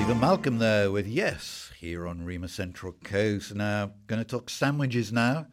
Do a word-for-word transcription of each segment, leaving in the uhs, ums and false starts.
Stephen Malcolm there with Yes, here on Rima Central Coast. Now, going to talk sandwiches now.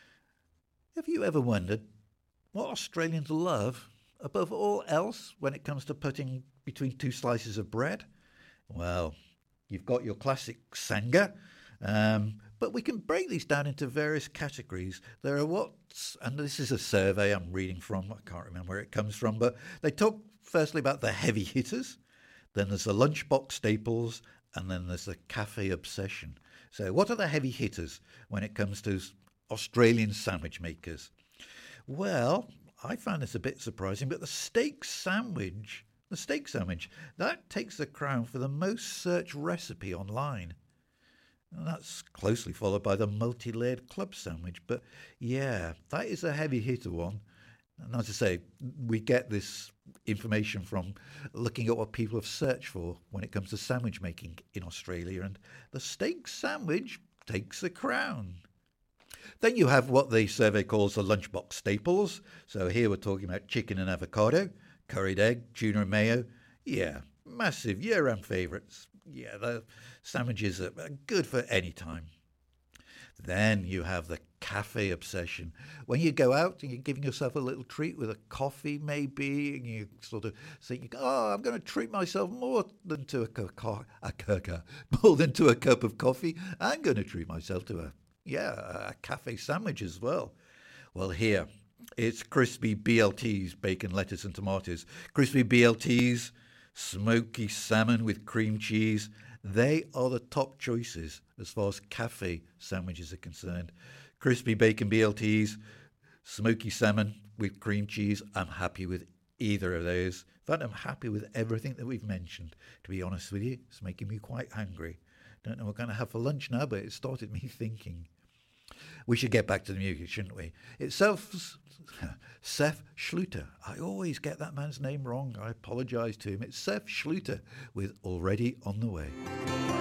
Have you ever wondered what Australians love above all else when it comes to putting between two slices of bread? Well, you've got your classic sanga, um, but we can break these down into various categories. There are what's, and this is a survey I'm reading from, I can't remember where it comes from, but they talk firstly about the heavy hitters. Then there's the lunchbox staples, and then there's the cafe obsession. So what are the heavy hitters when it comes to Australian sandwich makers? Well, I found this a bit surprising, but the steak sandwich, the steak sandwich, that takes the crown for the most searched recipe online. And that's closely followed by the multi-layered club sandwich. But yeah, that is a heavy hitter one. And as I say, we get this information from looking at what people have searched for when it comes to sandwich making in Australia, and the steak sandwich takes the crown. Then you have what the survey calls the lunchbox staples. So here we're talking about chicken and avocado, curried egg, tuna and mayo. Yeah, massive year-round favourites. Yeah, the sandwiches are good for any time. Then you have the cafe obsession. When you go out and you're giving yourself a little treat with a coffee maybe, and you sort of think, oh, I'm going to treat myself more than to a, co- a, a more than to a cup of coffee. I'm going to treat myself to a, yeah, a cafe sandwich as well. Well, here, it's crispy B L Ts, bacon, lettuce and tomatoes. Crispy B L Ts, smoky salmon with cream cheese. They are the top choices as far as cafe sandwiches are concerned. Crispy bacon B L Ts, smoky salmon with cream cheese. I'm happy with either of those. In fact, I'm happy with everything that we've mentioned. To be honest with you, it's making me quite hungry. Don't know what we're going to have for lunch now, but it started me thinking. We should get back to the music, shouldn't we? It's Seth, Seth Schluter. I always get that man's name wrong. I apologise to him. It's Seth Schluter with Already on the Way.